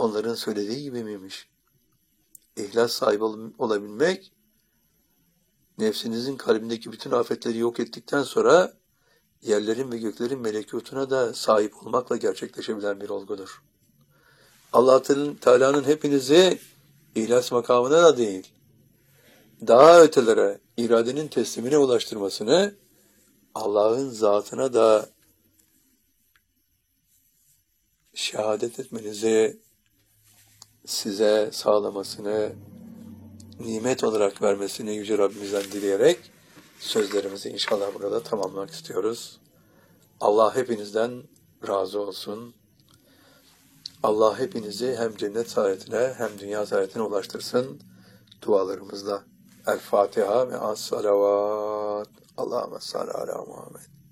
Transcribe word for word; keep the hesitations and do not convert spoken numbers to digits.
onların söylediği gibi miymiş? İhlas sahibi ol- olabilmek, nefsinizin kalbindeki bütün afetleri yok ettikten sonra yerlerin ve göklerin melekutuna da sahip olmakla gerçekleşebilen bir olgudur. Allah Teala'nın hepinizi ihlas makamına da değil, daha ötelere iradenin teslimine ulaştırmasını, Allah'ın zatına da şehadet etmenizi size sağlamasını, nimet olarak vermesini Yüce Rabbimizden dileyerek sözlerimizi inşallah burada tamamlamak istiyoruz. Allah hepinizden razı olsun. Allah hepinizi hem cennet saadetine hem dünya saadetine ulaştırsın dualarımızla. El Fatiha ve as-salavat. Allahümme salli ala Muhammed.